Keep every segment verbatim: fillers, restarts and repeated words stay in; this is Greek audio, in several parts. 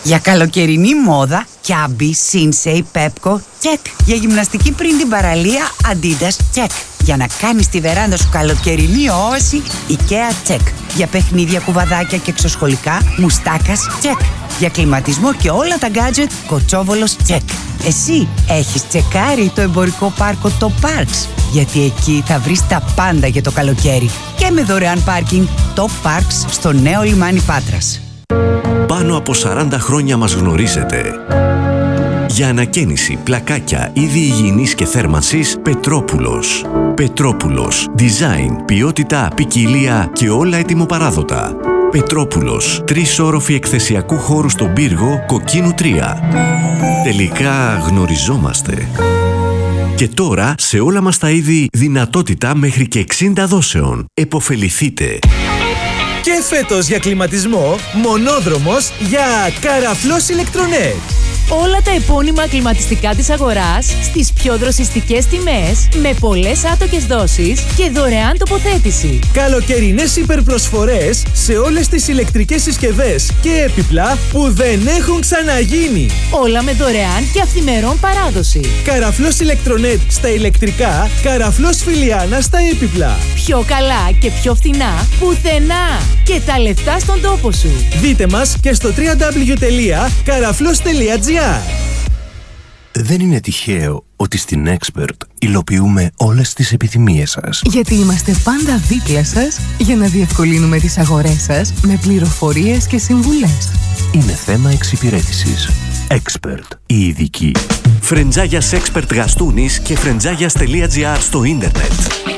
Για καλοκαιρινή μόδα, Κιάμπι, Σίνσεϊ, Πέπκο, τσεκ. Για γυμναστική πριν την παραλία, Αντίντας, τσεκ. Για να κάνεις τη βεράντα σου καλοκαιρινή όαση, Ikea, τσεκ. Για παιχνίδια, κουβαδάκια και εξωσχολικά, Μουστάκας, τσεκ. Για κλιματισμό και όλα τα γκάτζετ, Κοτσόβολος, τσεκ. Εσύ έχεις τσεκάρει το εμπορικό πάρκο το Parks? Γιατί εκεί θα βρεις τα πάντα για το καλοκαίρι. Και με δωρεάν πάρκινγκ, το Parks στο νέο λιμάνι Πάτρας. Πάνω από σαράντα χρόνια μας γνωρίζετε. Για ανακαίνιση, πλακάκια, είδη υγιεινής και θέρμανσης, Πετρόπουλος. Πετρόπουλος. Design, ποιότητα, ποικιλία και όλα ετοιμοπαράδοτα. Πετρόπουλος. Τρεις όροφοι εκθεσιακού χώρου στον πύργο, Κοκκίνου τρία. Τελικά γνωριζόμαστε. Και τώρα σε όλα μας τα είδη δυνατότητα μέχρι και εξήντα δόσεων. Εποφεληθείτε. Και φέτος για κλιματισμό, μονόδρομος για Καραφλός Ηλεκτρονέτ. Όλα τα επώνυμα κλιματιστικά της αγοράς στις πιο δροσιστικές τιμές, με πολλές άτοκες δόσεις και δωρεάν τοποθέτηση. Καλοκαιρινές υπερπροσφορές σε όλες τις ηλεκτρικές συσκευές και έπιπλα που δεν έχουν ξαναγίνει. Όλα με δωρεάν και αυθημερών παράδοση. Καραφλός Ηλεκτρονέτ στα ηλεκτρικά, Καραφλός Φιλιάνα στα έπιπλα. Πιο καλά και πιο φθηνά πουθενά. Και τα λεφτά στον τόπο σου. Δείτε μας και στο double-u double-u double-u τελεία καραφλός τελεία τζι άρ. Δεν είναι τυχαίο ότι στην Expert υλοποιούμε όλες τις επιθυμίες σας. Γιατί είμαστε πάντα δίπλα σας για να διευκολύνουμε τις αγορές σας με πληροφορίες και συμβουλές. Είναι θέμα εξυπηρέτησης. Expert, η ειδική. Φρεντζάγιας Expert Γαστούνης και φρεντζάγιας τελεία τζι άρ στο ίντερνετ.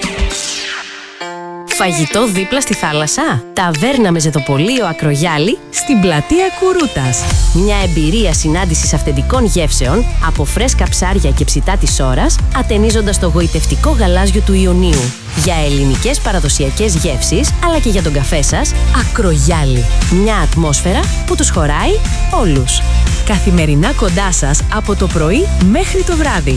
Φαγητό δίπλα στη θάλασσα. Ταβέρνα με ζεδοπολείο Ακρογιάλη στην πλατεία Κουρούτας. Μια εμπειρία συνάντησης αυθεντικών γεύσεων από φρέσκα ψάρια και ψητά της ώρας, ατενίζοντας το γοητευτικό γαλάζιο του Ιωνίου. Για ελληνικές παραδοσιακές γεύσεις, αλλά και για τον καφέ σας, Ακρογιάλη. Μια ατμόσφαιρα που τους χωράει όλους. Καθημερινά κοντά σας από το πρωί μέχρι το βράδυ.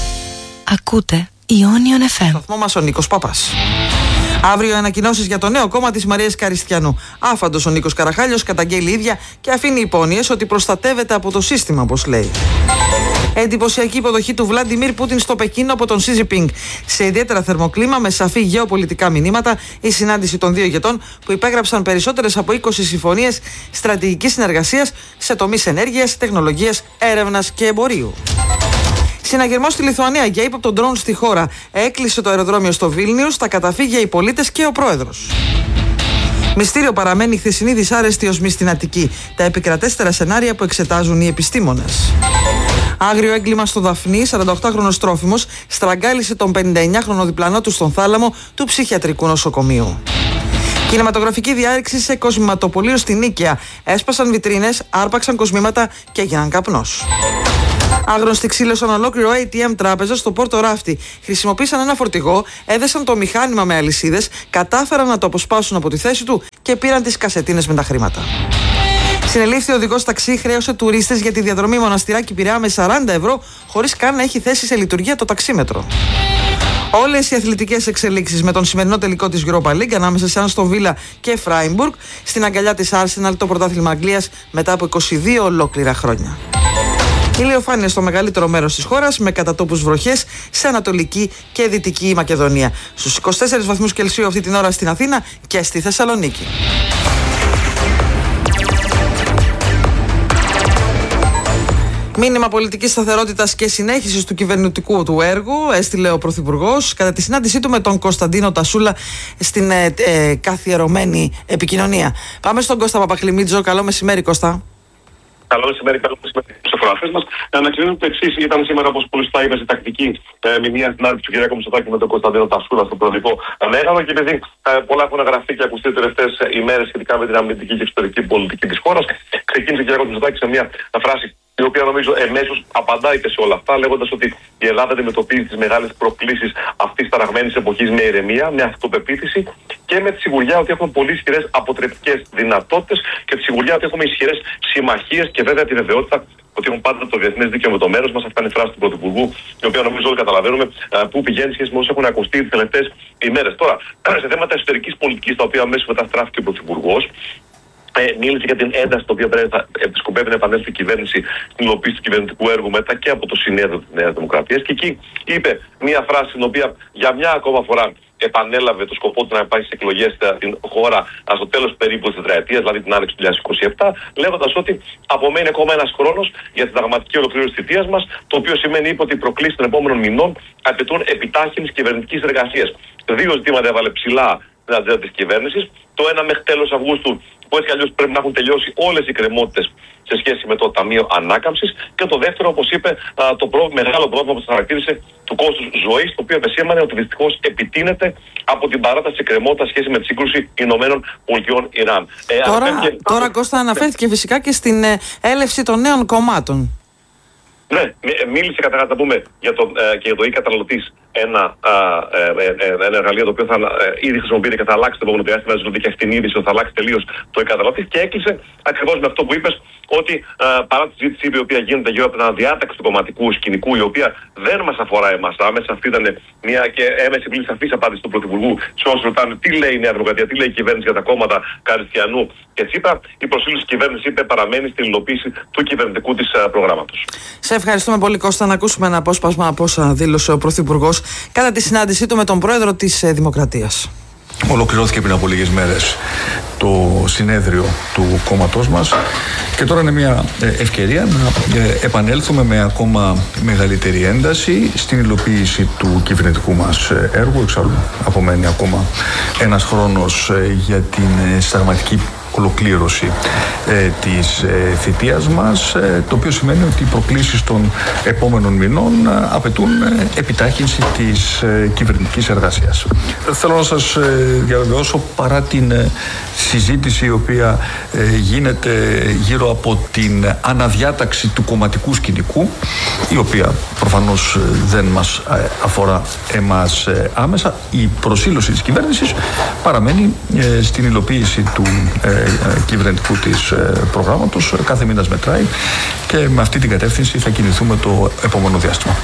Ακούτε Ιόνιον εφ εμ. Σταθμό μας ο Νίκος Πάπας. Αύριο ανακοινώσεις για το νέο κόμμα της Μαρίας Καριστιανού. Άφαντος ο Νίκος Καραχάλιος καταγγέλει ίδια και αφήνει υπόνοιες ότι προστατεύεται από το σύστημα, όπως λέει. Εντυπωσιακή υποδοχή του Βλάντιμιρ Πούτιν στο Πεκίνο από τον Σι Τζινπίνγκ. Σε ιδιαίτερα θερμοκλίμα, με σαφή γεωπολιτικά μηνύματα, η συνάντηση των δύο ηγετών που υπέγραψαν περισσότερες από είκοσι συμφωνίες στρατηγικής συνεργασίας σε τομείς ενέργειας, τεχνολογίας, έρευνας και εμπορίου. Συναγερμός στη Λιθουανία για ύποπτο ντρόουν στη χώρα. Έκλεισε το αεροδρόμιο στο Βίλνιους, τα καταφύγια οι πολίτες και ο πρόεδρος. Μυστήριο παραμένει η χθεσινή δυσάρεστη οσμή στην Αττική. Τα επικρατέστερα σενάρια που εξετάζουν οι επιστήμονες. Άγριο έγκλημα στο Δαφνί, σαρανταοκτάχρονος τρόφιμος στραγγάλισε τον πενηνταεννιάχρονο διπλανό του στον θάλαμο του ψυχιατρικού νοσοκομείου. Κινηματογραφική διάρρηξη σε κοσμηματοπωλείο στην Νίκαια. Έσπασαν βιτρίνες, άρπαξαν κοσμήματα και έγιναν καπνός. Άγνωστοι ξύλωσαν ολόκληρο έι τι εμ τράπεζα στο Πόρτο Ράφτη. Χρησιμοποίησαν ένα φορτηγό, έδεσαν το μηχάνημα με αλυσίδες, κατάφεραν να το αποσπάσουν από τη θέση του και πήραν τις κασετίνες με τα χρήματα. Συνελήφθη ο οδηγός ταξί, χρέωσε τουρίστες για τη διαδρομή Μοναστηράκι Πειραιά με σαράντα ευρώ, χωρίς καν να έχει θέσει σε λειτουργία το ταξίμετρο. Όλες οι αθλητικές εξελίξεις με τον σημερινό τελικό της Europa League ανάμεσα σε Άστον Βίλα και Φράιμπουργκ, στην αγκαλιά της Arsenal το πρωτάθλημα Αγγλίας μετά από είκοσι δύο ολόκληρα χρόνια. Ηλιοφάνεια στο μεγαλύτερο μέρος της χώρας, με κατά τόπους βροχές σε Ανατολική και Δυτική Μακεδονία. Στους είκοσι τέσσερις βαθμούς Κελσίου αυτή την ώρα στην Αθήνα και στη Θεσσαλονίκη. Μήνυμα πολιτικής σταθερότητας και συνέχισης του κυβερνητικού του έργου έστειλε ο Πρωθυπουργός κατά τη συνάντησή του με τον Κωνσταντίνο Τασούλα στην ε, ε, καθιερωμένη επικοινωνία. Πάμε στον Κώστα Παπαχλημίτζο. Καλό μεσημέρι, Κώστα. Καλό μεσημέρι, καλό μεσημέρι στους ακροατές μας. Να ανακοινώσουμε το εξής: ήταν σήμερα, όπως πολύ σωστά είπες, η τακτική ε, μηνύα συνάντηση του κ. Μητσοτάκη με τον Κωνσταντίνο Τασούλα στο Προεδρικό Μέγαρο. Και επειδή ε, πολλά έχουν γραφτεί και ακουστεί τις τελευταίες ημέρες σχετικά με την αμυντική και εξωτερική πολιτική της χώρας, ξεκίνησε ο κ. Μητσοτάκη σε μια φράση η οποία νομίζω εμέσως απαντάει σε όλα αυτά, λέγοντας ότι η Ελλάδα αντιμετωπίζει τις μεγάλες προκλήσεις αυτής της ταραγμένης εποχής με ηρεμία, με αυτοπεποίθηση και με τη σιγουριά ότι έχουμε πολύ ισχυρές αποτρεπτικές δυνατότητες και τη σιγουριά ότι έχουμε ισχυρές συμμαχίες και βέβαια τη βεβαιότητα ότι έχουμε πάντα το διεθνές δίκαιο με το μέρος μας. Αυτά είναι η φράση του Πρωθυπουργού, η οποία νομίζω όλοι καταλαβαίνουμε πού πηγαίνει σχέση με όσους έχουν ακουστεί τις τελευταίες ημέρες. Τώρα, σε θέματα εσωτερικής πολιτικής, τα οποία αμέσως μετά στράφηκε ο Πρωθυπουργός, Ε, μίλησε για την ένταση την οποία πρέπει να σκοπεύει να επανέλθει η κυβέρνηση στην υλοποίηση του κυβερνητικού έργου μετά και από το συνέδριο της Νέας Δημοκρατίας. Και εκεί είπε μία φράση την οποία για μια ακόμα φορά επανέλαβε το σκοπό του να πάει στις εκλογές στην χώρα στο τέλος περίπου της τετραετίας, δηλαδή την άνοιξη του δύο χιλιάδες είκοσι επτά, λέγοντας ότι απομένει ακόμα ένας χρόνος για την πραγματική ολοκλήρωση της θητείας μας, το οποίο σημαίνει, είπε, ότι οι προκλήσεις των επόμενων μηνών απαιτούν επιτάχυνση κυβερνητικής εργασίας. Δύο ζητήματα έβαλε ψηλά την ατζέντα της κυβέρνησης. Το ένα μέχρι τέλος Αυγούστου, που έτσι κι αλλιώς πρέπει να έχουν τελειώσει όλες οι κρεμότητες σε σχέση με το Ταμείο Ανάκαμψης. Και το δεύτερο, όπως είπε, το προ... μεγάλο πρόβλημα που θα χαρακτήρισε του κόστους ζωής, το οποίο επεσήμανε ότι δυστυχώς επιτείνεται από την παράταση κρεμότητα σχέση με τη σύγκρουση Ηνωμένων Πολιτειών Ιράν. Ε, τώρα, αναφέρθηκε... τώρα, Κώστα, αναφέρθηκε φυσικά και στην ε, έλευση των νέων κομμάτων. Ναι, μίλησε καταρχάς να πούμε για το, ε, και για το e-καταναλωτής, ένα, ε, ε, ε, ένα εργαλείο το οποίο θα, ε, ήδη χρησιμοποιείται και θα αλλάξει το επόμενο διάστημα, δηλαδή και αυτήν την είδηση ότι θα αλλάξει τελείως το e-καταναλωτής, και έκλεισε ακριβώς με αυτό που είπες, ότι ε, παρά τη συζήτηση η οποία γίνεται γύρω από την αναδιάταξη του κομματικού σκηνικού, η οποία δεν μας αφορά εμάς άμεσα, αυτή ήταν μια και έμεση πλήρη σαφής απάντηση του Πρωθυπουργού σε όσους ρωτάνε τι λέει η Νέα Δημοκρατία, τι λέει η κυβέρνηση για τα κόμματα Καριστιανού και Τσίπρα. Η προσήλωση της κυβέρνησης, είπε, παραμένει στην υλοποίηση του κυβερνητικού της προγράμματος. Σε ευχαριστούμε πολύ, Κώστα. Να ακούσουμε ένα απόσπασμα από όσα δήλωσε ο Πρωθυπουργός κατά τη συνάντησή του με τον Πρόεδρο της Δημοκρατίας. Ολοκληρώθηκε πριν από λίγες μέρες το συνέδριο του κόμματός μας και τώρα είναι μια ευκαιρία να επανέλθουμε με ακόμα μεγαλύτερη ένταση στην υλοποίηση του κυβερνητικού μας έργου. Εξάλλου απομένει ακόμα ένας χρόνος για την συνταγματική ολοκλήρωση ε, της ε, θητείας μας, ε, το οποίο σημαίνει ότι οι προκλήσεις των επόμενων μηνών ε, απαιτούν ε, επιτάχυνση της ε, κυβερνητικής εργασίας. Θέλω να σας ε, διαβεβαιώσω, παρά την ε, συζήτηση η οποία ε, γίνεται γύρω από την αναδιάταξη του κομματικού σκηνικού, η οποία προφανώς ε, δεν μας ε, αφορά εμάς ε, άμεσα, η προσήλωση της κυβέρνησης παραμένει ε, στην υλοποίηση του ε, κυβερνητικού της προγράμματος. Κάθε μήνας μετράει και με αυτή την κατεύθυνση θα κινηθούμε το επόμενο διάστημα.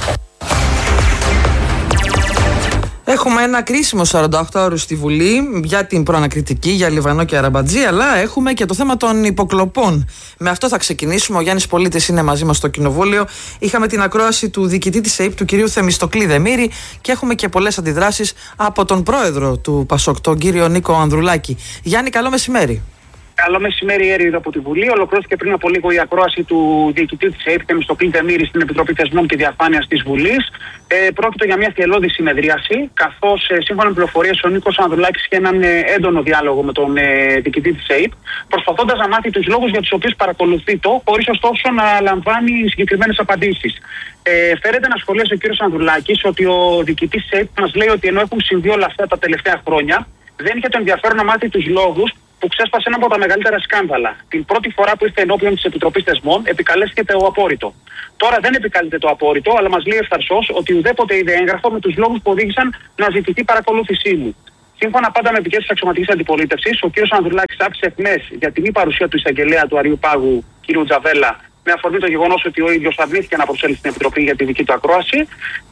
Έχουμε ένα κρίσιμο σαράντα οκτώ ώρες στη Βουλή για την προανακριτική, για Λιβανό και Αραμπατζή, αλλά έχουμε και το θέμα των υποκλοπών. Με αυτό θα ξεκινήσουμε. Ο Γιάννης Πολίτης είναι μαζί μας στο Κοινοβούλιο. Είχαμε την ακρόαση του διοικητή της ΕΥΠ, του κυρίου Θεμιστοκλή Δεμήρη, και έχουμε και πολλές αντιδράσεις από τον πρόεδρο του ΠΑΣΟΚ, τον κύριο Νίκο Ανδρουλάκη. Γιάννη, καλό μεσημέρι. Καλό μεσημέρι, Έρη, από τη Βουλή. Ολοκληρώθηκε πριν από λίγο η ακρόαση του διοικητή της ΕΥΠ, Θεμιστοκλή Δεμήρη, στην Επιτροπή Θεσμών και Διαφάνειας της Βουλής. Ε, πρόκειται για μια θελώδη συνεδρίαση, καθώς ε, σύμφωνα με πληροφορίες ο Νίκος Ανδρουλάκης είχε έναν ε, έντονο διάλογο με τον ε, διοικητή της ΕΥΠ, προσπαθώντας να μάθει τους λόγους για τους οποίους παρακολουθεί το, χωρίς ωστόσο να λαμβάνει συγκεκριμένες απαντήσεις. Ε, φέρεται να σχολίασε ο κ. Ανδρουλάκης ότι ο διοικητής της ΕΥΠ μας λέει ότι ενώ έχουν συμβεί όλα αυτά τα τελευταία χρόνια, δεν είχε το ενδιαφέρον να μάθει τους λόγους που ξέσπασε ένα από τα μεγαλύτερα σκάνδαλα. Την πρώτη φορά που ήρθε ενώπιον της Επιτροπής Θεσμών, επικαλέστηκε το απόρριτο. Τώρα δεν επικαλείται το απόρριτο, αλλά μας λέει ευθαρσώς ότι ουδέποτε είδε έγγραφο με τους λόγους που οδήγησαν να ζητηθεί παρακολούθησή μου. Σύμφωνα πάντα με επικές της αξιωματικής αντιπολίτευσης, ο κ. Ανδρουλάκης άφησε εχμές για την μη παρουσία του εισαγγελέα του Αριού Πάγου, κ. Τζαβέλα, με αφορμή το γεγονός ότι ο ίδιος αρνήθηκε να προσέλθει στην Επιτροπή για τη δική του ακρόαση.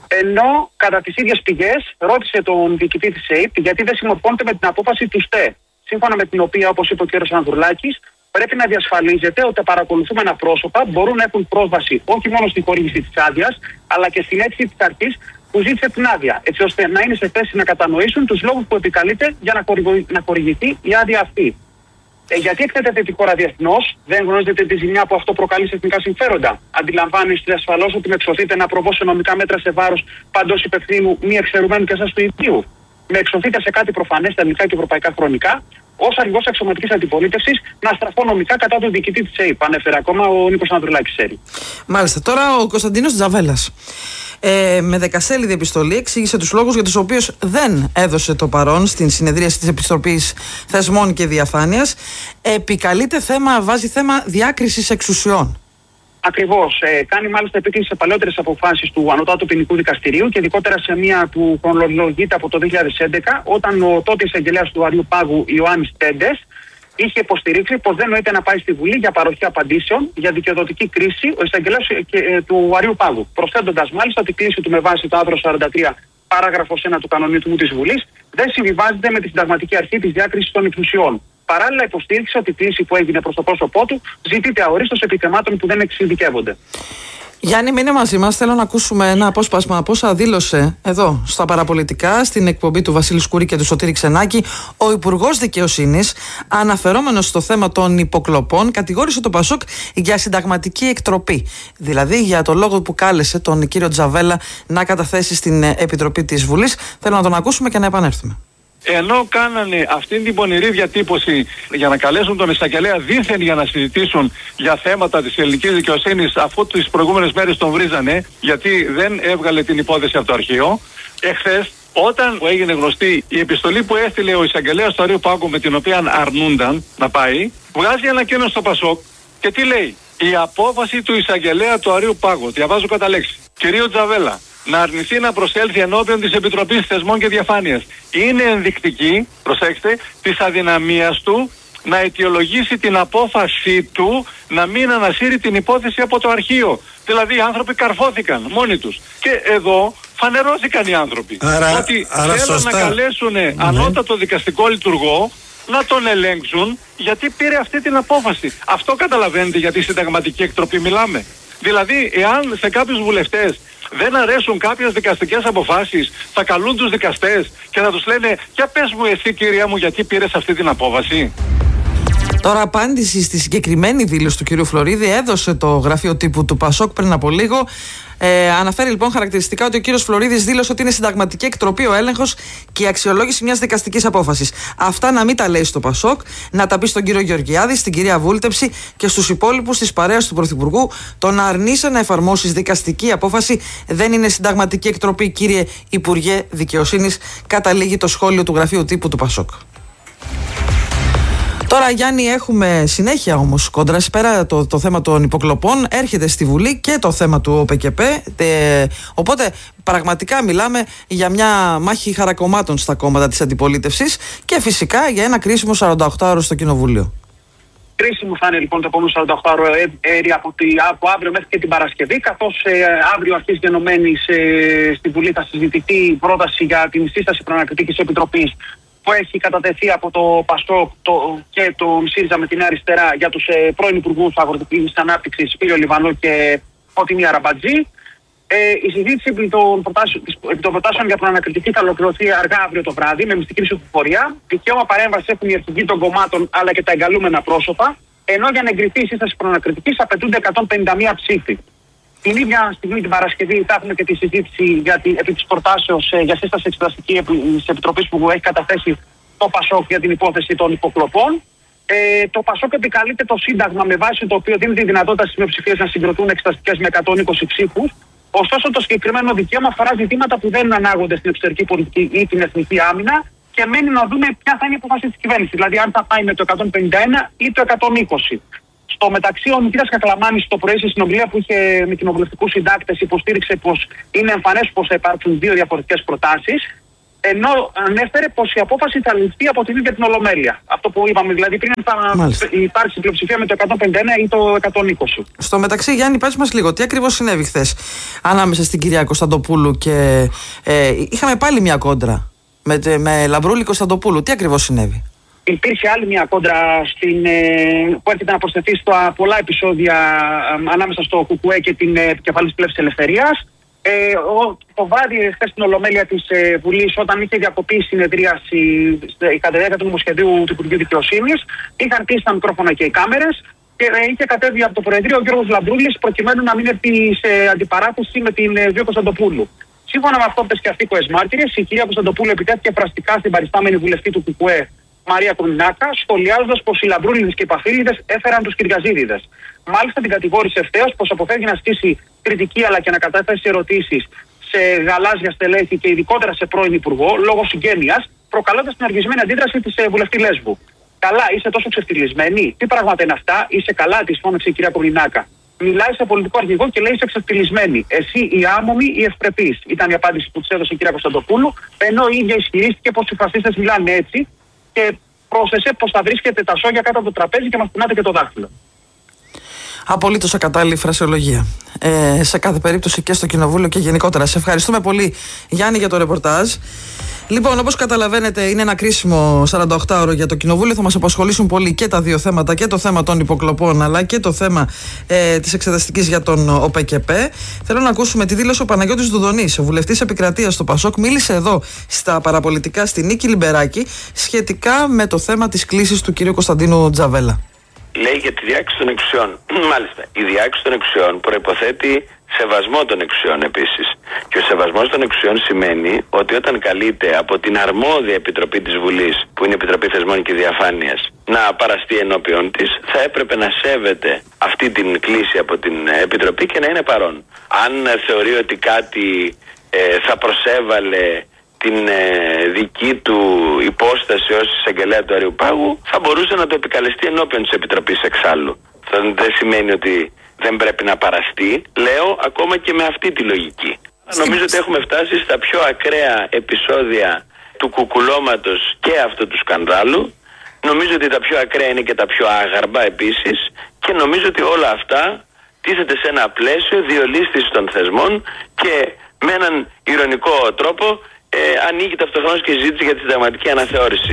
Ενώ κατά τις ίδιες πηγές ρώτησε τον διοικητή της ΕΥΠ γιατί δεν συμμορφώνεται με την απόφαση του ΣΤΕ, σύμφωνα με την οποία, όπως είπε ο κ. Ανδρουλάκης, πρέπει να διασφαλίζεται ότι τα παρακολουθούμενα πρόσωπα μπορούν να έχουν πρόσβαση όχι μόνο στη χορήγηση της άδειας, αλλά και στην αίτηση της αρχής που ζήτησε την άδεια, έτσι ώστε να είναι σε θέση να κατανοήσουν τους λόγους που επικαλείται για να, χορηγη... να χορηγηθεί η άδεια αυτή. Ε, γιατί εκθέτεται τη χώρα διεθνώς, δεν γνωρίζετε τη ζημιά που αυτό προκαλεί σε εθνικά συμφέροντα. Αντιλαμβάνεστε ασφαλώς ότι με εξωθείτε να προβώ σε νομικά μέτρα σε βάρος παντός υπευθύνου μη εξαιρουμένου και εσάς του ίδιου. Με εξωθείτε σε κάτι προφανές στα ελληνικά και ευρωπαϊκά χρονικά, ως αρχηγός αξιωματικής αντιπολίτευσης, να στραφώ νομικά κατά του διοικητή της ΕΥΠ. Ανέφερε ακόμα ο Νίκος Ανδρουλάκης. Μάλιστα. Τώρα ο Κωνσταντίνος Τζαβέλας. Ε, με δεκασέλιδη επιστολή εξήγησε τους λόγους για τους οποίους δεν έδωσε το παρόν στην συνεδρίαση της Επιτροπής Θεσμών και Διαφάνειας. Επικαλείται θέμα, βάζει θέμα διάκρισης εξουσιών. Ακριβώς. Ε, κάνει μάλιστα επίκληση σε παλαιότερες αποφάσεις του Ανωτάτου Ποινικού Δικαστηρίου και ειδικότερα σε μία που χρονολογείται από το δύο χιλιάδες έντεκα, όταν ο τότε εισαγγελέας του Αριού Πάγου, Ιωάννης Τέντες, είχε υποστηρίξει πως δεν νοείται να πάει στη Βουλή για παροχή απαντήσεων για δικαιοδοτική κρίση ο εισαγγελέας του Αριού Πάγου. Προσθέτοντας μάλιστα ότι η κλήση του με βάση το άρθρο σαράντα τρία παράγραφος ένα του κανονισμού της Βουλής δεν συμβιβάζεται με τη συνταγματική αρχή της διάκρισης των εξουσιών. Παράλληλα, υποστήριξε ότι η κλήση που έγινε προς το πρόσωπό του ζητείται αορίστως επί θεμάτων που δεν εξειδικεύονται. Γιάννη, μείνε μαζί μας. Θέλω να ακούσουμε ένα απόσπασμα από όσα δήλωσε εδώ στα παραπολιτικά, στην εκπομπή του Βασίλη Σκούρη και του Σωτήρη Ξενάκη. Ο Υπουργός Δικαιοσύνης, αναφερόμενος στο θέμα των υποκλοπών, κατηγόρησε το Πασόκ για συνταγματική εκτροπή. Δηλαδή για το λόγο που κάλεσε τον κύριο Τζαβέλα να καταθέσει στην Επιτροπή της Βουλής. Θέλω να τον ακούσουμε και να επανέλθουμε. Ενώ κάνανε αυτήν την πονηρή διατύπωση για να καλέσουν τον εισαγγελέα δήθεν για να συζητήσουν για θέματα της ελληνικής δικαιοσύνης, αφού τις προηγούμενες μέρες τον βρίζανε γιατί δεν έβγαλε την υπόθεση από το αρχείο, εχθές όταν έγινε γνωστή η επιστολή που έστειλε ο εισαγγελέας του Αρείου Πάγου, με την οποία αρνούνταν να πάει, βγάζει ανακοίνωση στο Πασόκ και τι λέει? Η απόφαση του εισαγγελέα του Αρείου Πάγου, διαβάζω κατά λέξη, κυρίου Τζαβέλα, να αρνηθεί να προσέλθει ενώπιον της Επιτροπής Θεσμών και Διαφάνειας, είναι ενδεικτική, προσέξτε, της αδυναμίας του να αιτιολογήσει την απόφαση του να μην ανασύρει την υπόθεση από το αρχείο. Δηλαδή οι άνθρωποι καρφώθηκαν μόνοι τους. Και εδώ φανερώθηκαν οι άνθρωποι. Άρα, ότι άρα θέλουν σωστά. να καλέσουν ναι. ανώτατο δικαστικό λειτουργό να τον ελέγξουν γιατί πήρε αυτή την απόφαση. Αυτό καταλαβαίνετε γιατί συνταγματική εκτροπή μιλάμε? Δηλαδή, εάν σε κάποιους βουλευτές δεν αρέσουν κάποιες δικαστικές αποφάσεις, θα καλούν τους δικαστές και θα τους λένε «Για πες μου εσύ κυρία μου γιατί πήρες αυτή την απόφαση». Τώρα, απάντηση στη συγκεκριμένη δήλωση του κ. Φλωρίδη έδωσε το γραφείο τύπου του Πασόκ πριν από λίγο. Ε, αναφέρει λοιπόν χαρακτηριστικά ότι ο κύριος Φλωρίδης δήλωσε ότι είναι συνταγματική εκτροπή ο έλεγχος και η αξιολόγηση μιας δικαστικής απόφασης. Αυτά να μην τα λέει στο Πασόκ, να τα πει στον κύριο Γεωργιάδη, στην κυρία Βούλτεψη και στους υπόλοιπους της παρέας του Πρωθυπουργού. Το να αρνείσαι να εφαρμόσεις δικαστική απόφαση δεν είναι συνταγματική εκτροπή, κύριε Υπουργέ Δικαιοσύνης, καταλήγει το σχόλιο του γραφείου τύπου του Πασόκ. Τώρα, Γιάννη, έχουμε συνέχεια όμως κόντρα. Πέρα το, το θέμα των υποκλοπών, έρχεται στη Βουλή και το θέμα του ΟΠΚΠ. Ε, οπότε, πραγματικά μιλάμε για μια μάχη χαρακομμάτων στα κόμματα της αντιπολίτευσης και φυσικά για ένα κρίσιμο σαράντα οκτώ ώρο στο Κοινοβούλιο. Κρίσιμο θα είναι λοιπόν το επόμενο σαράντα οκτώ ώρο έρη από, από αύριο μέχρι και την Παρασκευή, καθώς ε, αύριο αρχής γενομένης ε, στη Βουλή θα συζητηθεί η πρόταση για την σύσταση προανακριτικής επιτροπής που έχει κατατεθεί από το Πασόκ το, και τον ΣΥΡΙΖΑ με την Αριστερά για τους ε, πρώην Υπουργούς Αγροτικής Ανάπτυξης Σπύριο Λιβανό και Φωτεινή Αραμπατζή. Ε, η συζήτηση επί των, προτάσεων, επί των προτάσεων για προανακριτική θα ολοκληρωθεί αργά αύριο το βράδυ με μυστική ψηφοφορία. Δικαίωμα παρέμβαση έχουν οι αρχηγοί των κομμάτων αλλά και τα εγκαλούμενα πρόσωπα, ενώ για να εγκριθεί η σύσταση προανακριτικής απαιτούνται εκατόν πενήντα μία ψήφοι. Την ίδια στιγμή την Παρασκευή θα έχουμε και τη συζήτηση για την, επί της προτάσεως ε, για σύσταση εξεταστική της Επιτροπής που έχει καταθέσει το Πασόκ για την υπόθεση των υποκλοπών. Ε, το Πασόκ επικαλείται το Σύνταγμα με βάση το οποίο δίνει τη δυνατότητα στις μειοψηφίες να συγκροτούν εξεταστικές με εκατόν είκοσι ψήφους. Ωστόσο, το συγκεκριμένο δικαίωμα αφορά ζητήματα που δεν ανάγονται στην εξωτερική πολιτική ή την εθνική άμυνα και μένει να δούμε ποια θα είναι η απόφαση της κυβέρνησης. Δηλαδή, αν θα πάει με το εκατόν πενήντα ένα ή το εκατόν είκοσι. Στο μεταξύ, ο Νικήτας Κακλαμάνης το πρωί στη συνομιλία που είχε με κοινοβουλευτικούς συντάκτες υποστήριξε πως είναι εμφανές πως θα υπάρξουν δύο διαφορετικές προτάσεις, ενώ ανέφερε πως η απόφαση θα ληφθεί από την ίδια την Ολομέλεια. Αυτό που είπαμε, δηλαδή πριν θα Μάλιστα. υπάρξει πλειοψηφία με το εκατόν πενήντα ένα ή το εκατόν είκοσι. Στο μεταξύ, Γιάννη, πες μας λίγο, τι ακριβώς συνέβη χθες ανάμεσα στην κυρία Κωνσταντοπούλου και. Ε, είχαμε πάλι μια κόντρα με, με Λαμπρούλη Κωνσταντοπούλου. Τι ακριβώς συνέβη? Υπήρχε άλλη μια κόντρα στην, ε, που έρχεται να προσθεθεί στα πολλά επεισόδια ε, ανάμεσα στο ΚΚΕ και την επικεφαλής Πλεύσης Ελευθερίας. Ε, ο, το βράδυ χθες στην Ολομέλεια της ε, Βουλής, όταν είχε διακοπεί η συνεδρίαση ε, κατά τη διάρκεια του νομοσχεδίου του Υπουργείου Δικαιοσύνης, είχαν κλείσει τα μικρόφωνα και οι κάμερες και ε, είχε κατέβει από το Προεδρείο ο Γιώργος Λαμπρούλης προκειμένου να μην έρθει σε αντιπαράθεση με την ε, Βίο Κωνσταντοπούλου. Σύμφωνα με αυτό και αυτοίκοες μάρτυρες, η κυρία Κωνσταντοπούλου επιτέθηκε φραστικά στην παριστάμενη βουλευτή του ΚΚΕ Μαρία Κορνινάκα, σχολιάζοντας πως οι Λαμπρούλιδες και οι Παφίλιδες έφεραν τους Κυριαζίδιδες. Μάλιστα την κατηγόρησε ευθέως πως αποφεύγει να ασκήσει κριτική αλλά και να καταθέσει ερωτήσεις σε γαλάζια στελέχη και ειδικότερα σε πρώην Υπουργό λόγω συγγένειας, προκαλώντας την αργισμένη αντίδραση της ε, βουλευτή Λέσβου. Καλά, είσαι τόσο ξεφτυλισμένη, τι πράγματα είναι αυτά, είσαι καλά, της φώναξε η κυρία Κορνινάκα. Μιλάει σε πολιτικό αρχηγό και λέει είσαι ξεφτυλισμένη. Εσύ η άμομη ή ευπρεπής, ήταν η απάντηση που της έδωσε η κυρία Κωνσταντοπούλου, ενώ η ίδια ισχυρίστηκε πως οι φασίστες μιλάνε έτσι. Και πρόσθεσε πως θα βρίσκεται τα σόγια κάτω από το τραπέζι και μας κουνάτε και το δάχτυλο. Απολύτως ακατάλληλη φρασιολογία. Ε, σε κάθε περίπτωση και στο Κοινοβούλιο και γενικότερα. Σε ευχαριστούμε πολύ, Γιάννη, για το ρεπορτάζ. Λοιπόν, όπως καταλαβαίνετε, είναι ένα κρίσιμο σαρανταοκτάωρο για το Κοινοβούλιο. Θα μας απασχολήσουν πολύ και τα δύο θέματα, και το θέμα των υποκλοπών, αλλά και το θέμα ε, της εξεταστικής για τον ΟΠΕΚΕΠΕ. Θέλω να ακούσουμε τη δήλωση. Ο Παναγιώτης Δουδονής, ο βουλευτής επικρατείας στο ΠΑΣΟΚ, μίλησε εδώ στα παραπολιτικά στη Νίκη Λιμπεράκη σχετικά με το θέμα της κλήσης του κυρίου Κωνσταντίνου Τζαβέλα. Λέει για τη διάκριση των εξουσιών. Μάλιστα, η διάκριση των εξουσιών προϋποθέτει σεβασμό των εξουσιών επίσης. Και ο σεβασμός των εξουσιών σημαίνει ότι όταν καλείται από την αρμόδια επιτροπή της Βουλής, που είναι η Επιτροπή Θεσμών και Διαφάνειας, να παραστεί ενώπιον της, θα έπρεπε να σέβεται αυτή την κλήση από την επιτροπή και να είναι παρόν. Αν θεωρεί ότι κάτι ε, θα προσέβαλε την ε, δική του υπόσταση ως εισαγγελέα του Αριουπάγου, θα μπορούσε να το επικαλεστεί ενώπιον της Επιτροπής εξάλλου. Αυτό δεν σημαίνει ότι δεν πρέπει να παραστεί. Λέω ακόμα και με αυτή τη λογική. Στην... Νομίζω ότι έχουμε φτάσει στα πιο ακραία επεισόδια του κουκουλώματος και αυτού του σκανδάλου. Νομίζω ότι τα πιο ακραία είναι και τα πιο άγαρμπα επίσης. Και νομίζω ότι όλα αυτά τίθεται σε ένα πλαίσιο διολίσθησης των θεσμών και με έναν ειρωνικό τρόπο ε, ανοίγει ταυτοχρόνως και συζήτηση για τη συνταγματική αναθεώρηση.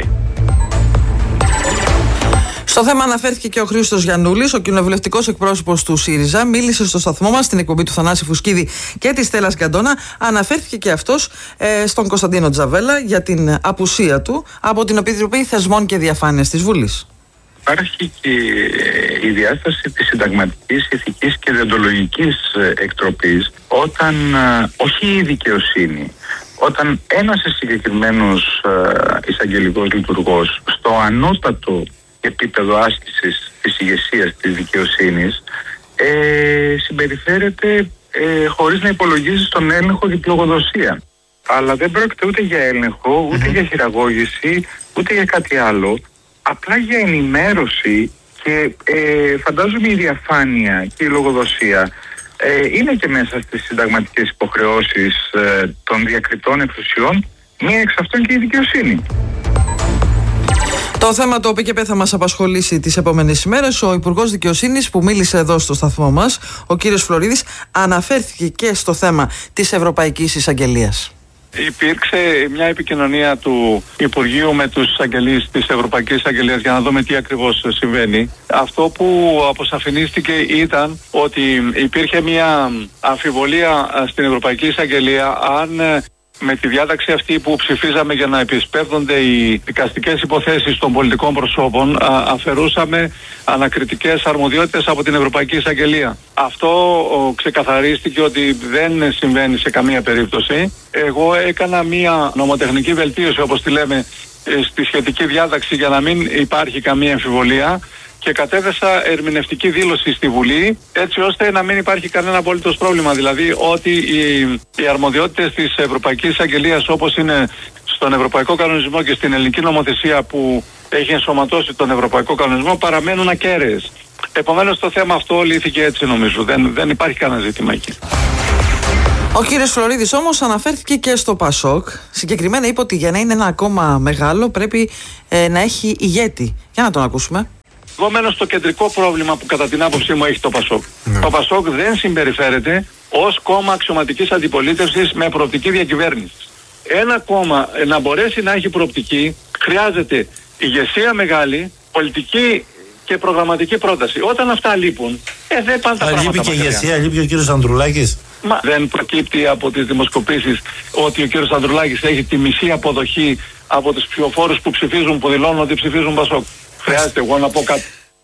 Στο θέμα αναφέρθηκε και ο Χρήστος Γιαννούλης, ο κοινοβουλευτικός εκπρόσωπος του ΣΥΡΙΖΑ. Μίλησε στο σταθμό μας, στην εκπομπή του Θανάση Φουσκίδη και της Στέλλας Γκαντόνα. Αναφέρθηκε και αυτός ε, στον Κωνσταντίνο Τζαβέλα για την απουσία του από την Επιτροπή Θεσμών και Διαφάνειας της Βουλής. Υπάρχει και η διάσταση της συνταγματικής, ηθικής και διοντολογικής εκτροπής όταν, όχι η δικαιοσύνη, όταν ένας συγκεκριμένος εισαγγελικός λειτουργός στο ανώτατο επίπεδο άσκησης της ηγεσίας της δικαιοσύνης ε, συμπεριφέρεται ε, χωρίς να υπολογίζει στον έλεγχο και τη λογοδοσία. Αλλά δεν πρόκειται ούτε για έλεγχο, ούτε mm-hmm. για χειραγώγηση, ούτε για κάτι άλλο. Απλά για ενημέρωση και ε, φαντάζομαι η διαφάνεια και η λογοδοσία ε, είναι και μέσα στις συνταγματικές υποχρεώσεις ε, των διακριτών εξουσιών, μία εξ αυτών και η δικαιοσύνη. Το θέμα το ΟΠΕΚΕΠΕ θα μας απασχολήσει τις επόμενες ημέρες. Ο Υπουργός Δικαιοσύνης που μίλησε εδώ στο σταθμό μας, ο κύριος Φλωρίδης, αναφέρθηκε και στο θέμα της Ευρωπαϊκής Εισαγγελίας. Υπήρξε μια επικοινωνία του Υπουργείου με τους εισαγγελείς της Ευρωπαϊκής Εισαγγελίας για να δούμε τι ακριβώς συμβαίνει. Αυτό που αποσαφηνίστηκε ήταν ότι υπήρχε μια αμφιβολία στην Ευρωπαϊκή Εισαγγελία αν με τη διάταξη αυτή που ψηφίζαμε για να επισπεύδονται οι δικαστικές υποθέσεις των πολιτικών προσώπων α, αφαιρούσαμε ανακριτικές αρμοδιότητες από την Ευρωπαϊκή Εισαγγελία. Αυτό ο, ξεκαθαρίστηκε ότι δεν συμβαίνει σε καμία περίπτωση. Εγώ έκανα μια νομοτεχνική βελτίωση, όπως τη λέμε, στη σχετική διάταξη για να μην υπάρχει καμία αμφιβολία και κατέθεσα ερμηνευτική δήλωση στη Βουλή έτσι ώστε να μην υπάρχει κανένα απολύτως πρόβλημα. Δηλαδή ότι οι, οι αρμοδιότητες της Ευρωπαϊκής Εισαγγελίας, όπως είναι στον Ευρωπαϊκό Κανονισμό και στην ελληνική νομοθεσία που έχει ενσωματώσει τον Ευρωπαϊκό Κανονισμό, παραμένουν ακέραιες. Επομένως το θέμα αυτό λύθηκε έτσι, νομίζω. Δεν, δεν υπάρχει κανένα ζήτημα εκεί. Ο κύριος Φλωρίδης όμως αναφέρθηκε και στο ΠΑΣΟΚ. Συγκεκριμένα είπε ότι για να είναι ένα κόμμα μεγάλο πρέπει ε, να έχει ηγέτη. Για να τον ακούσουμε. Εγώ μένω στο κεντρικό πρόβλημα που κατά την άποψή μου έχει το ΠΑΣΟΚ. Ναι. Το ΠΑΣΟΚ δεν συμπεριφέρεται ως κόμμα αξιωματικής αντιπολίτευσης με προοπτική διακυβέρνηση. Ένα κόμμα ε, να μπορέσει να έχει προοπτική χρειάζεται ηγεσία μεγάλη, πολιτική και προγραμματική πρόταση. Όταν αυτά λείπουν, ε, δεν πάνε τα πράγματα. Λείπει και η ηγεσία, λείπει και ο κύριος Ανδρουλάκης. Μα δεν προκύπτει από τις δημοσκοπήσεις ότι ο κύριος Ανδρουλάκης έχει τη μισή αποδοχή από τους ψηφοφόρους που ψηφίζουν, που δηλώνουν ότι ψηφίζουν ΠΑΣΟΚ. Χρειάζεται εγώ να πω κάτι.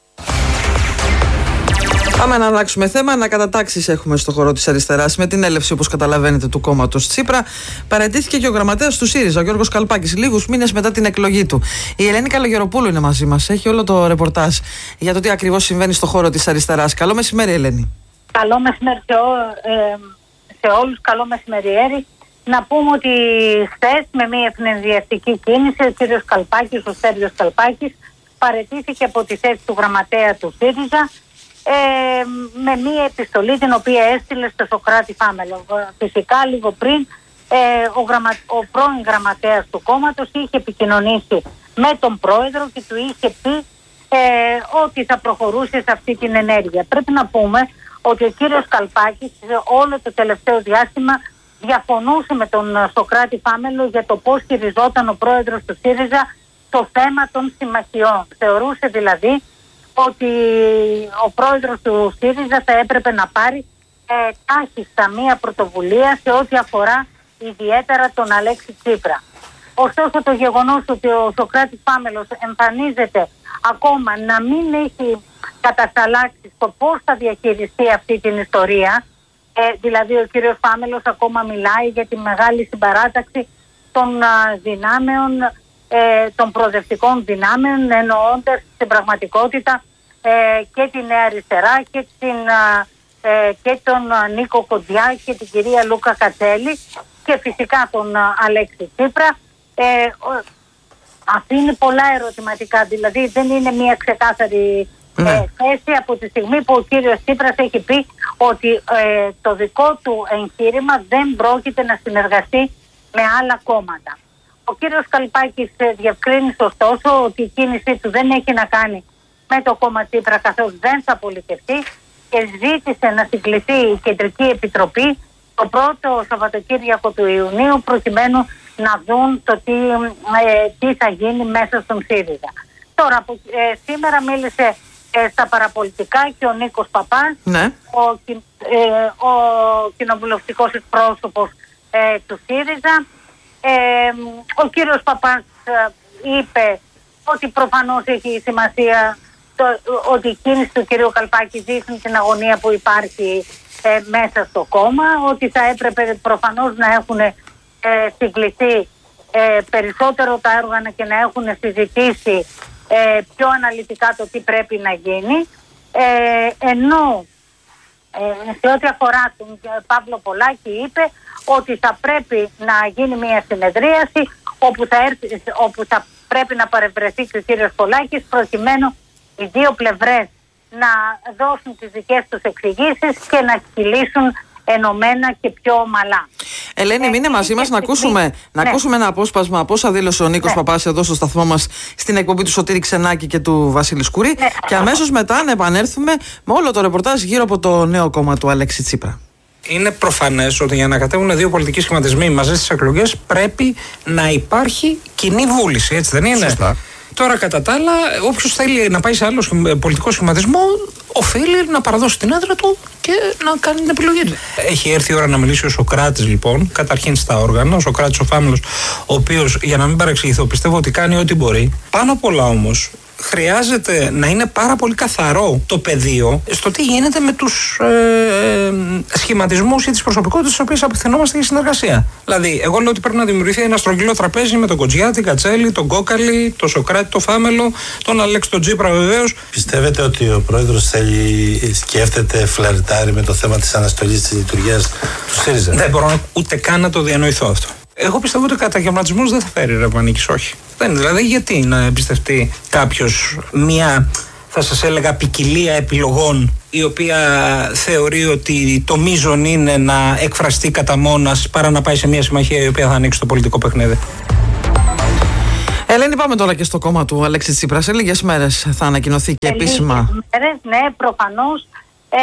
Πάμε να αλλάξουμε θέμα. Ανακατατάξεις έχουμε στο χώρο της αριστεράς με την έλευση, όπως καταλαβαίνετε, του κόμματος Τσίπρα. Παραιτήθηκε και ο γραμματέας του ΣΥΡΙΖΑ, ο Γιώργος Καλπάκης, λίγους μήνες μετά την εκλογή του. Η Ελένη Καλογεροπούλου είναι μαζί μας. Έχει όλο το ρεπορτάζ για το τι ακριβώς συμβαίνει στο χώρο της αριστεράς. Καλό μεσημέρι, Ελένη. Καλό μεσημέρι σε, ό, ε, σε όλους. Καλό μεσημεριέρι. Να πούμε ότι χθες με μια ευνηδιαστική κίνηση ο κύριος Καλπάκης, ο Σέρβιος Καλπάκης, παραιτήθηκε από τη θέση του γραμματέα του ΣΥΡΙΖΑ ε, με μία επιστολή την οποία έστειλε στο Σωκράτη Φάμελο. Φυσικά λίγο πριν ε, ο, γραμμα, ο πρώην γραμματέας του κόμματος είχε επικοινωνήσει με τον πρόεδρο και του είχε πει ε, ότι θα προχωρούσε σε αυτή την ενέργεια. Πρέπει να πούμε ότι ο κύριος Καλπάκης όλο το τελευταίο διάστημα διαφωνούσε με τον Σωκράτη Φάμελο για το πώς χειριζόταν ο πρόεδρος του ΣΥΡΙΖΑ το θέμα των συμμαχιών. Θεωρούσε δηλαδή ότι ο πρόεδρος του ΣΥΡΙΖΑ θα έπρεπε να πάρει ε, τάχιστα μία πρωτοβουλία σε ό,τι αφορά ιδιαίτερα τον Αλέξη Τσίπρα. Ωστόσο το γεγονός ότι ο Σωκράτης Φάμελος εμφανίζεται ακόμα να μην έχει κατασταλάξει στο πώς θα διαχειριστεί αυτή την ιστορία, ε, δηλαδή ο κύριος Φάμελος ακόμα μιλάει για τη μεγάλη συμπαράταξη των α, δυνάμεων, ε, των προοδευτικών δυνάμεων, εννοώντας στην πραγματικότητα ε, και τη Νέα Αριστερά και, την, α, ε, και τον α, Νίκο Κοντιά και την κυρία Λούκα Κατσέλη και φυσικά τον α, Αλέξη Τσίπρα. Ε, ο, αφήνει πολλά ερωτηματικά, δηλαδή δεν είναι μια ξεκάθαρη ε, θέση από τη στιγμή που ο κύριος Τσίπρας έχει πει ότι ε, το δικό του εγχείρημα δεν πρόκειται να συνεργαστεί με άλλα κόμματα. Ο κύριος Καλπάκης ε, διευκρίνησε ωστόσο ότι η κίνησή του δεν έχει να κάνει με το κόμμα Τσίπρα καθώς δεν θα πολιτευτεί και ζήτησε να συγκληθεί η Κεντρική Επιτροπή το πρώτο Σαββατοκύριακο του Ιουνίου προκειμένου να δουν το τι, ε, τι θα γίνει μέσα στον ΣΥΡΙΖΑ. Τώρα, ε, σήμερα μίλησε ε, στα παραπολιτικά και ο Νίκος Παπάς, ναι. ο, ε, ο κοινοβουλευτικός εκπρόσωπος ε, του ΣΥΡΙΖΑ. Ε, ο κύριος Παπάς ε, είπε ότι προφανώς έχει σημασία το, ότι η κίνηση του κυρίου Καλπάκη δείχνει την αγωνία που υπάρχει ε, μέσα στο κόμμα, ότι θα έπρεπε προφανώς να έχουν ε, συγκληθεί ε, περισσότερο τα όργανα και να έχουν συζητήσει ε, πιο αναλυτικά το τι πρέπει να γίνει, ε, ενώ ε, σε ό,τι αφορά τον Παύλο Πολάκη είπε ότι θα πρέπει να γίνει μια συνεδρίαση όπου θα, έρθει, όπου θα πρέπει να παρευρεθεί και ο κύριος Πολάκης προκειμένου οι δύο πλευρές να δώσουν τις δικές τους εξηγήσεις και να κυλήσουν ενωμένα και πιο ομαλά. Ελένη, μείνε μαζί μας να ακούσουμε, ναι. να ακούσουμε ένα απόσπασμα από όσα δήλωσε ο Νίκος ναι. Παπάς εδώ στο σταθμό μας στην εκπομπή του Σωτήρη Ξενάκη και του Βασίλη Σκουρή ναι. και αμέσως μετά να επανέλθουμε με όλο το ρεπορτάζ γύρω από το νέο κόμμα του Αλέξη Τσίπρα. Είναι προφανές ότι για να κατέβουν δύο πολιτικοί σχηματισμοί μαζί στις εκλογές πρέπει να υπάρχει κοινή βούληση, έτσι δεν είναι? Σωστά. Τώρα, κατά τα άλλα, όποιος θέλει να πάει σε άλλο πολιτικό σχηματισμό, οφείλει να παραδώσει την έδρα του και να κάνει την επιλογή του. Έχει έρθει η ώρα να μιλήσει ο Σωκράτης, λοιπόν, καταρχήν στα όργανα. Ο Σωκράτης ο Φάμελος, ο οποίος, για να μην παρεξηγηθώ, πιστεύω ότι κάνει ό,τι μπορεί. Πάνω απ' όλα όμως, χρειάζεται να είναι πάρα πολύ καθαρό το πεδίο στο τι γίνεται με τους ε, σχηματισμούς ή τις προσωπικότητες στις οποίες απευθυνόμαστε για συνεργασία. Δηλαδή, εγώ λέω ότι πρέπει να δημιουργηθεί ένα στρογγυλό τραπέζι με τον Κοντζιά, την Κατσέλη, τον Κόκαλη, τον Σωκράτη, τον Φάμελο, τον Αλέξη τον Τσίπρα βεβαίως. Πιστεύετε ότι ο πρόεδρος θέλει, σκέφτεται, φλερτάρει με το θέμα της αναστολής της λειτουργίας του ΣΥΡΙΖΑ? Δεν μπορώ ούτε καν να το διανοηθώ αυτό. Εγώ πιστεύω ότι ο καταγερματισμός δεν θα φέρει Ρευμανίκης, όχι. Δεν, δηλαδή, γιατί να εμπιστευτεί κάποιος μια, θα σας έλεγα, ποικιλία επιλογών, η οποία θεωρεί ότι το μείζον είναι να εκφραστεί κατά μόνας παρά να πάει σε μια συμμαχία η οποία θα ανοίξει το πολιτικό παιχνίδι. Ελένη, πάμε τώρα και στο κόμμα του Αλέξη Τσίπρα. Σε λίγες μέρες θα ανακοινωθεί και επίσημα. Σε λίγες μέρες, ναι, προφανώς. Ε,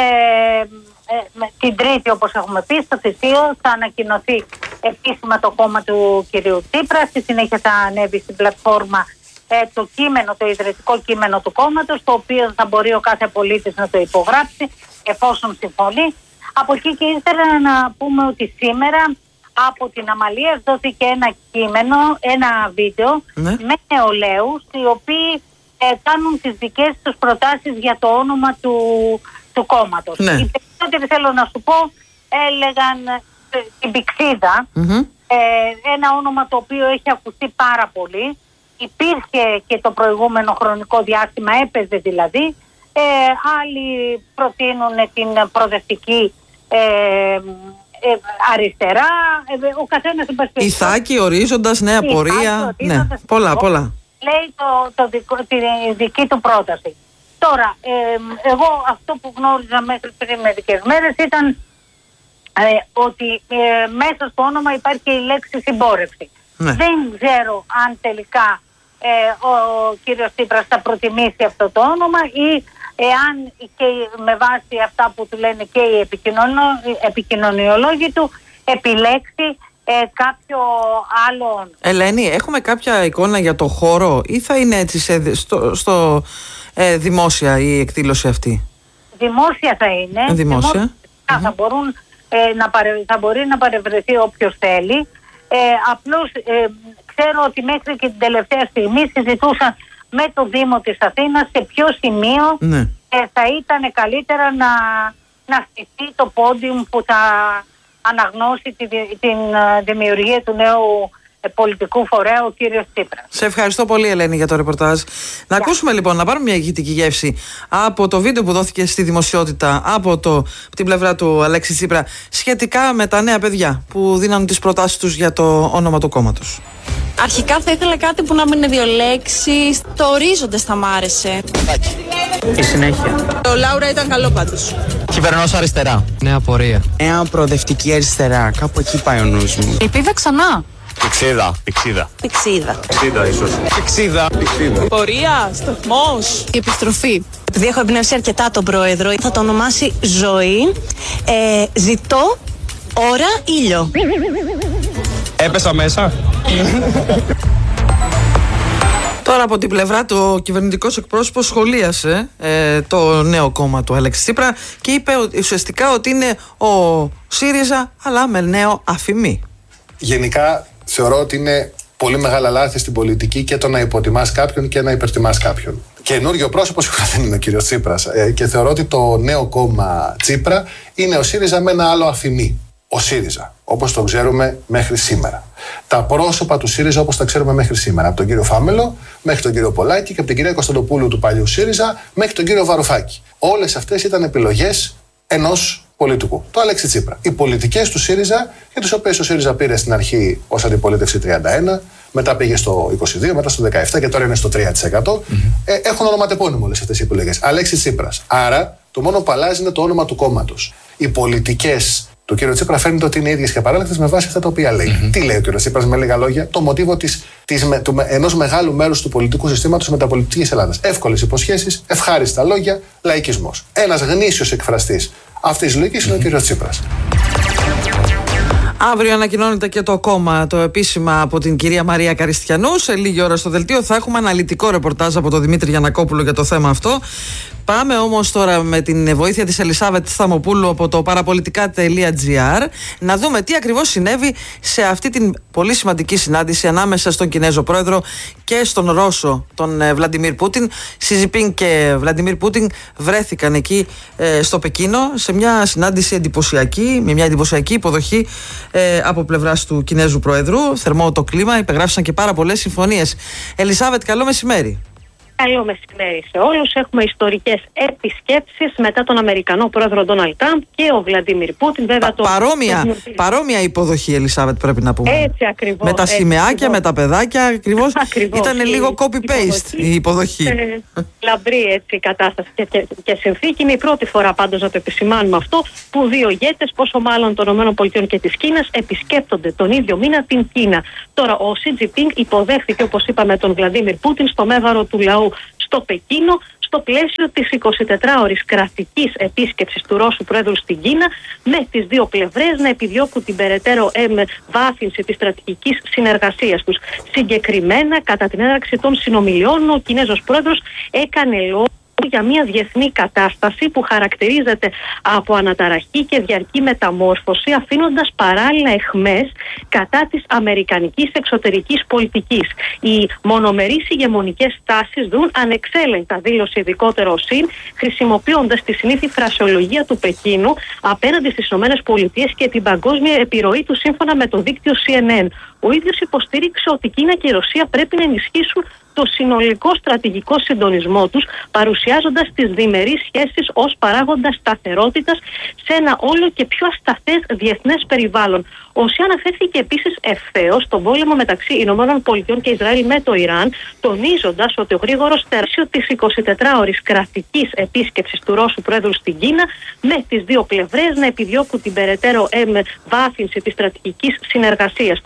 ε, την Τρίτη, όπως έχουμε πει, στο Θησίο θα ανακοινωθεί επίσημα το κόμμα του κυρίου Τσίπρα. Στη συνέχεια θα ανέβει στην πλατφόρμα ε, το κείμενο, το ιδρυτικό κείμενο του κόμματος, το οποίο θα μπορεί ο κάθε πολίτης να το υπογράψει εφόσον συμφωνεί. Από εκεί και ύστερα να πούμε ότι σήμερα από την Αμαλία δόθηκε ένα κείμενο, ένα βίντεο ναι. με νεολαίους οι οποίοι ε, κάνουν τις δικές τους προτάσεις για το όνομα του, του κόμματος. Ναι. Οι περισσότεροι, θέλω να σου πω, έλεγαν ε, την Πηξίδα, mm-hmm. ε, ένα όνομα το οποίο έχει ακουστεί πάρα πολύ. Υπήρχε και το προηγούμενο χρονικό διάστημα, έπαιζε δηλαδή. Ε, άλλοι προτείνουν την προοδευτική ε, ε, αριστερά. Ε, ο καθένας υπάρχει. Ιθάκη, ορίζοντας, νέα Ιθάκη, πορεία. Ναι, πολλά, πολλά. Λέει το, το δικό, τη δική του πρόταση. Τώρα, ε, εγώ αυτό που γνώριζα μέχρι πριν μερικές μέρες ήταν ε, ότι ε, μέσα στο όνομα υπάρχει η λέξη συμπόρευση. Ναι. Δεν ξέρω αν τελικά ε, ο κύριος Τσίπρας θα προτιμήσει αυτό το όνομα ή εάν και με βάση αυτά που του λένε και οι επικοινωνιολόγοι του επιλέξει ε, κάποιο άλλο. Ελένη, έχουμε κάποια εικόνα για το χώρο ή θα είναι έτσι σε, στο, στο ε, δημόσια η εκδήλωση αυτή? Δημόσια θα είναι. Δημόσια. δημόσια mm-hmm. θα, μπορούν, ε, να παρε, θα μπορεί να παρευρεθεί όποιος θέλει. Ε, απλώς ε, ξέρω ότι μέχρι και την τελευταία στιγμή συζητούσαν με το Δήμο της Αθήνας σε ποιο σημείο ναι. ε, θα ήταν καλύτερα να, να στηθεί το πόντιουμ που θα αναγνώσει τη, την uh, δημιουργία του νέου ε, πολιτικού φορέα, ο κύριος Τσίπρας. Σε ευχαριστώ πολύ, Ελένη, για το ρεπορτάζ. Να yeah. ακούσουμε λοιπόν, να πάρουμε μια ηγετική γεύση από το βίντεο που δόθηκε στη δημοσιότητα από, το, από την πλευρά του Αλέξη Τσίπρα σχετικά με τα νέα παιδιά που δίνουν τις προτάσεις τους για το όνομα του κόμματος. Αρχικά θα ήθελα κάτι που να μην είναι δύο λέξεις. Το ορίζοντες θα μ' άρεσε. Η συνέχεια. Το Λάουρα ήταν καλό πάντως. Κυβερνός αριστερά. Νέα πορεία. Νέα προοδευτική αριστερά. Κάπου εκεί πάει ο νους μου. Ελπίδα ξανά. Πηξίδα. Πηξίδα. Πηξίδα. Πηξίδα ίσως. Πηξίδα. Πηξίδα. Πορεία. Σταθμός. Η επιστροφή. Επειδή έχω εμπνεύσει αρκετά τον πρόεδρο, θα το ονομάσει Ζωή. Ε, ζητώ ώρα ήλιο. Έπεσα μέσα. Τώρα από την πλευρά του ο κυβερνητικός εκπρόσωπος σχολίασε ε, το νέο κόμμα του Αλέξη Τσίπρα και είπε ουσιαστικά ότι είναι ο ΣΥΡΙΖΑ αλλά με νέο αφημί. Γενικά θεωρώ ότι είναι πολύ μεγάλα λάθη στην πολιτική και το να υποτιμάς κάποιον και να υπερτιμάς κάποιον. Καινούριο πρόσωπο σίγουρα δεν είναι ο κύριος Τσίπρας ε, και θεωρώ ότι το νέο κόμμα Τσίπρα είναι ο ΣΥΡΙΖΑ με ένα άλλο αφημί. Ο ΣΥΡΙΖΑ, όπως το ξέρουμε μέχρι σήμερα. Τα πρόσωπα του ΣΥΡΙΖΑ όπως τα ξέρουμε μέχρι σήμερα. Από τον κύριο Φάμελο μέχρι τον κύριο Πολάκη και από την κυρία Κωνσταντοπούλου του παλιού ΣΥΡΙΖΑ μέχρι τον κύριο Βαρουφάκη. Όλες αυτές ήταν επιλογές ενός πολιτικού, το Αλέξη Τσίπρα. Οι πολιτικές του ΣΥΡΙΖΑ, για τις οποίες ο ΣΥΡΙΖΑ πήρε στην αρχή ως αντιπολίτευση τριάντα ένα, μετά πήγε στο είκοσι δύο, μετά στο δεκαεπτά και τώρα είναι στο τρία τοις εκατό, mm-hmm. ε, έχουν ονοματεπώνυμο όλες αυτές οι επιλογές. Αλέξη Τσίπρας. Άρα το μόνο που αλλάζει είναι το όνομα του κόμματος. Οι πολιτικές του κ. Τσίπρα φαίνεται ότι είναι ίδιες και παράλληλες με βάση αυτά τα οποία λέει. Mm-hmm. Τι λέει ο κ. Τσίπρας με λίγα λόγια? Το μοτίβο της, της, του, ενός μεγάλου μέρους του πολιτικού συστήματος μεταπολιτικής Ελλάδας. Εύκολες υποσχέσεις, ευχάριστα λόγια, λαϊκισμός. Ένας γνήσιος εκφραστής αυτής της λογικής mm-hmm. είναι ο κ. Τσίπρας. Αύριο ανακοινώνεται και το κόμμα το επίσημα από την κυρία Μαρία Καριστιανού. Σε λίγη ώρα στο δελτίο θα έχουμε αναλυτικό ρεπορτάζ από τον Δημήτρη Γιαννακόπουλο για το θέμα αυτό. Πάμε όμως τώρα με την βοήθεια της Ελισάβετ Σταμοπούλου από το παραπολιτικά τελεία τζι άρ να δούμε τι ακριβώς συνέβη σε αυτή την πολύ σημαντική συνάντηση ανάμεσα στον Κινέζο πρόεδρο και στον Ρώσο, τον ε, Βλαντιμίρ Πούτιν. Σι Τζινπίνγκ και Βλαντιμίρ Πούτιν βρέθηκαν εκεί ε, στο Πεκίνο σε μια συνάντηση εντυπωσιακή, με μια εντυπωσιακή υποδοχή ε, από πλευράς του Κινέζου πρόεδρου. Θερμό το κλίμα, υπεγράφησαν και πάρα πολλές συμφωνίες. Ελισάβετ, καλό μεσημέρι. Καλό μεσημέρι σε όλους. Έχουμε ιστορικές επισκέψεις μετά τον Αμερικανό πρόεδρο Ντόναλντ Τραμπ και ο Βλαντίμιρ Πούτιν. Βέβαια, το... παρόμοια, παρόμοια υποδοχή, Ελισάβετ, πρέπει να πούμε. Έτσι ακριβώς. Με τα σημαίακια, με τα παιδάκια. Ακριβώς. Ακριβώς. Ήταν λίγο copy-paste η υποδοχή. Ε, λαμπρή έτσι η κατάσταση και, και, και συνθήκη. Είναι η πρώτη φορά πάντως να το επισημάνουμε αυτό που δύο ηγέτες, πόσο μάλλον των ΗΠΑ και της Κίνας, επισκέπτονται τον ίδιο μήνα την Κίνα. Τώρα, ο Σι Τζινπίνγκ υποδέχθηκε, όπως είπαμε, τον Βλαντίμιρ Πούτιν στο μέγαρο του λαού στο Πεκίνο, στο πλαίσιο της εικοσιτετράωρης κρατικής επίσκεψης του Ρώσου Πρόεδρου στην Κίνα, με τις δύο πλευρές να επιδιώκουν την περαιτέρω εμβάθυνση της στρατηγικής συνεργασίας τους. Συγκεκριμένα, κατά την έναρξη των συνομιλιών, ο Κινέζος Πρόεδρος έκανε λόγο για μια διεθνή κατάσταση που χαρακτηρίζεται από αναταραχή και διαρκή μεταμόρφωση, αφήνοντας παράλληλα αιχμές κατά της αμερικανικής εξωτερικής πολιτικής. Οι μονομερείς ηγεμονικές τάσεις δουν ανεξέλεγκτα, δήλωσε ειδικότερο ο ΣΥΝ, χρησιμοποιώντας τη συνήθη φρασεολογία του Πεκίνου απέναντι στις ΗΠΑ και την παγκόσμια επιρροή του σύμφωνα με το δίκτυο Σι Εν Εν. Ο ίδιος υποστήριξε ότι η Κίνα και η Ρωσία πρέπει να ενισχύσουν το συνολικό στρατηγικό συντονισμό τους, παρουσιάζοντας τις διμερείς σχέσεις ως παράγοντα σταθερότητας σε ένα όλο και πιο ασταθές διεθνές περιβάλλον. Ο ΣΥ αναφέρθηκε επίσης ευθέως στον πόλεμο μεταξύ Ηνωμένων Πολιτειών και Ισραήλ με το Ιράν, τονίζοντας ότι ο γρήγορος τεράσιο της εικοσιτετράωρης κρατικής επίσκεψης του Ρώσου Πρόεδρου στην Κίνα, με τις δύο πλευρές να επιδιώκουν την περαιτέρω εμβάθυνση της στρατηγικής συνεργασίας τους.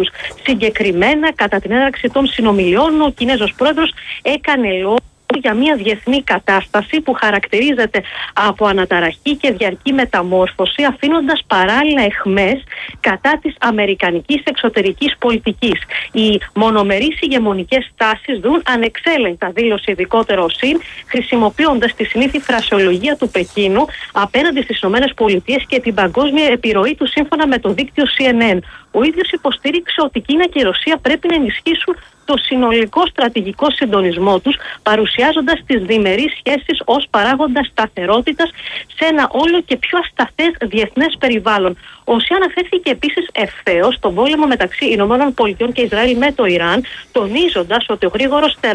Συγκεκριμένα, κατά την έναρξη των συνομιλιών, ο Κινέζος πρόεδρος έκανε λόγο για μια διεθνή κατάσταση που χαρακτηρίζεται από αναταραχή και διαρκή μεταμόρφωση, αφήνοντας παράλληλα αιχμές κατά της αμερικανικής εξωτερικής πολιτικής. Οι μονομερείς ηγεμονικές τάσεις δρούν ανεξέλεγκτα, δήλωσε ειδικότερο ο ΣΥΝ, χρησιμοποιώντας τη συνήθη φρασιολογία του Πεκίνου απέναντι στις ΗΠΑ και την παγκόσμια επιρροή του σύμφωνα με το δίκτυο σι εν εν. Ο ίδιος υποστήριξε ότι η Κίνα και η Ρωσία πρέπει να ενισχύσουν το συνολικό στρατηγικό συντονισμό τους, παρουσιάζοντας τις διμερείς σχέσεις ως παράγοντα σταθερότητας σε ένα όλο και πιο ασταθές διεθνές περιβάλλον. Ο ΣΥ αναφέρθηκε επίσης ευθέως στον πόλεμο μεταξύ ΗΠΑ και Ισραήλ με το Ιράν, τονίζοντας ότι ο γρήγορος